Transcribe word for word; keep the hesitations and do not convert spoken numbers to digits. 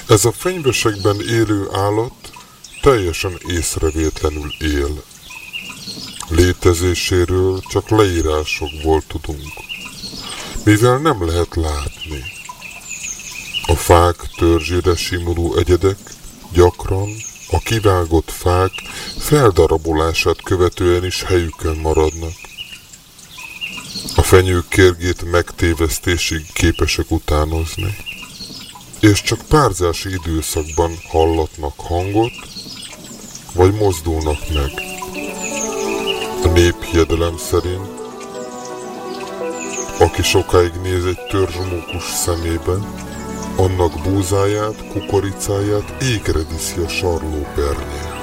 Ez a fenyvesekben élő állat teljesen észrevétlenül él. Létezéséről csak leírásokból tudunk, mivel nem lehet látni. A fák törzsére simuló egyedek gyakran a kivágott fák feldarabolását követően is helyükön maradnak. A fenyők kérgét megtévesztésig képesek utánozni, és csak párzási időszakban hallatnak hangot, vagy mozdulnak meg. A néphiedelem szerint, aki sokáig néz egy törzsmókus szemébe, annak búzáját, kukoricáját égre viszi a sarlópernyén.